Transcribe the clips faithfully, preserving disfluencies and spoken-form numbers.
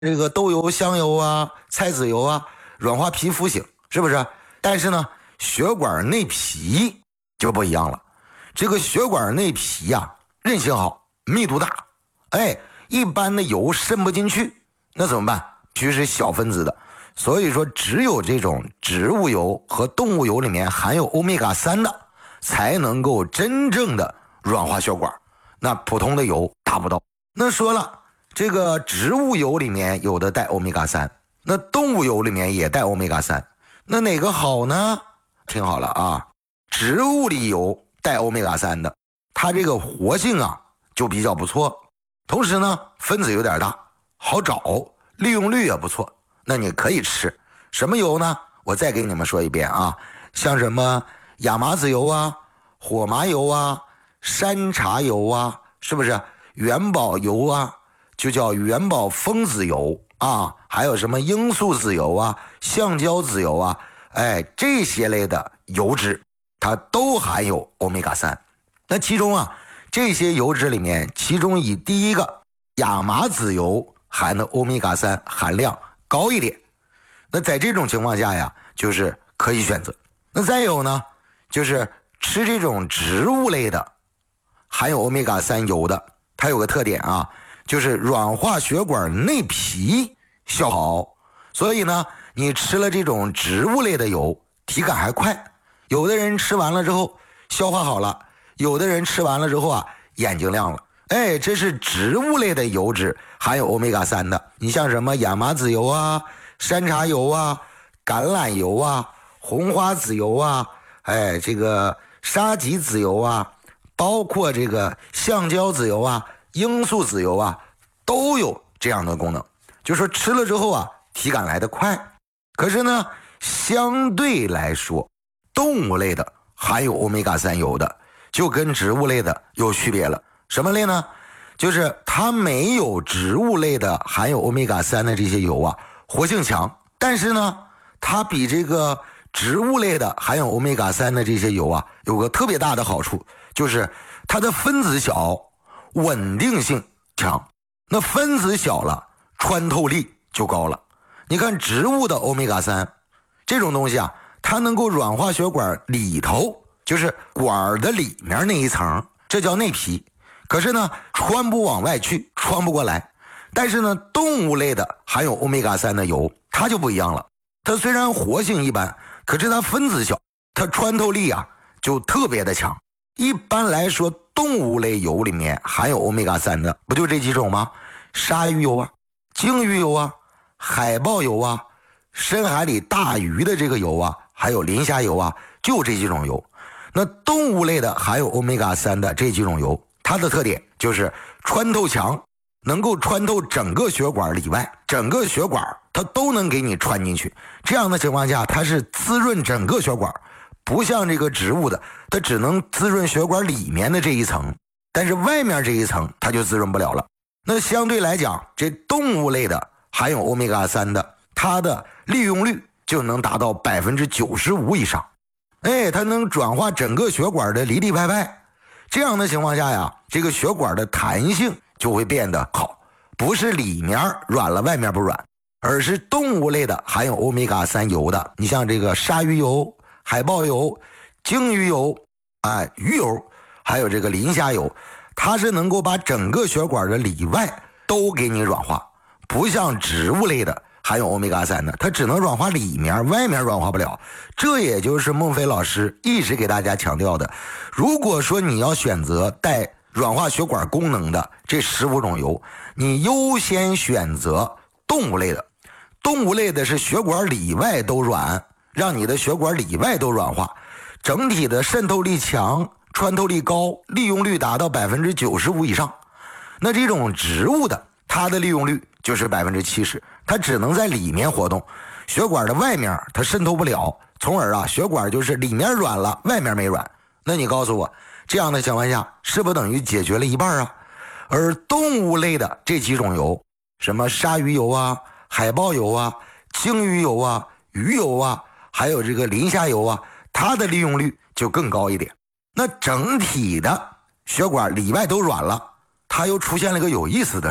这个豆油、香油啊、菜籽油啊，软化皮肤型，是不是？但是呢，血管内皮就不一样了。这个血管内皮呀、啊，韧性好，密度大，哎，一般的油渗不进去，那怎么办？必须是小分子的。所以说，只有这种植物油和动物油里面含有欧米伽三的，才能够真正的软化血管。那普通的油达不到。那说了。这个植物油里面有的带欧米伽三，那动物油里面也带欧米伽三，那哪个好呢？听好了啊，植物里油带欧米伽三的，它这个活性啊就比较不错，同时呢分子有点大，好找，利用率也不错，那你可以吃。什么油呢？我再给你们说一遍啊，像什么亚麻籽油啊、火麻油啊、山茶油啊，是不是元宝油啊，就叫元宝蜂籽油啊，还有什么罂粟籽油啊、橡胶籽油啊，哎，这些类的油脂它都含有欧米伽三。那其中啊，这些油脂里面，其中以第一个亚麻籽油含的欧米伽三含量高一点。那在这种情况下呀，就是可以选择。那再有呢，就是吃这种植物类的含有欧米伽三油的，它有个特点啊，就是软化血管内皮效好，所以呢，你吃了这种植物类的油，体感还快。有的人吃完了之后消化好了，有的人吃完了之后啊，眼睛亮了。哎，这是植物类的油脂含有欧米伽三的。你像什么亚麻籽油啊、山茶油啊、橄榄油啊、红花籽油啊，哎，这个沙棘籽油啊，包括这个橡胶籽油啊、罂粟籽油啊，都有这样的功能，就说吃了之后啊，体感来得快。可是呢，相对来说，动物类的含有欧米伽三油的，就跟植物类的有区别了。什么类呢？就是它没有植物类的含有欧米伽三的这些油啊，活性强，但是呢，它比这个植物类的含有欧米伽三的这些油啊，有个特别大的好处，就是它的分子小，稳定性强。那分子小了，穿透力就高了。你看植物的欧米伽三这种东西啊，它能够软化血管里头，就是管的里面那一层，这叫内皮。可是呢，穿不往外去，穿不过来。但是呢，动物类的含有欧米伽三的油，它就不一样了。它虽然活性一般，可是它分子小，它穿透力啊就特别的强。一般来说，动物类油里面含有欧米伽三的，不就这几种吗？鲨鱼油啊、鲸鱼油啊、海豹油啊、深海里大鱼的这个油啊，还有磷虾油啊，就这几种油。那动物类的含有欧米伽三的这几种油，它的特点就是穿透强，能够穿透整个血管里外，整个血管它都能给你穿进去。这样的情况下，它是滋润整个血管，不像这个植物的，它只能滋润血管里面的这一层，但是外面这一层它就滋润不了了。那相对来讲，这动物类的含有欧米伽三的，它的利用率就能达到百分之九十五以上。哎，它能转化整个血管的里里外外。这样的情况下呀，这个血管的弹性就会变得好，不是里面软了外面不软，而是动物类的含有欧米伽三油的。你像这个鲨鱼油、海豹油、鲸鱼油、哎鱼油，还有这个磷虾油，它是能够把整个血管的里外都给你软化，不像植物类的含有欧米伽三的，它只能软化里面，外面软化不了。这也就是孟非老师一直给大家强调的，如果说你要选择带软化血管功能的这十五种油，你优先选择动物类的。动物类的是血管里外都软，让你的血管里外都软化，整体的渗透力强，穿透力高，利用率达到百分之九十五以上。那这种植物的，它的利用率就是百分之七十，它只能在里面活动，血管的外面它渗透不了，从而啊，血管就是里面软了，外面没软。那你告诉我，这样的情况下，是不是等于解决了一半啊？而动物类的这几种油，什么鲨鱼油啊、海豹油啊、鲸鱼油啊、鱼油啊，还有这个磷虾油啊，它的利用率就更高一点。那整体的血管里外都软了，它又出现了一个有意思的事儿，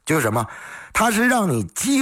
就是什么？它是让你肌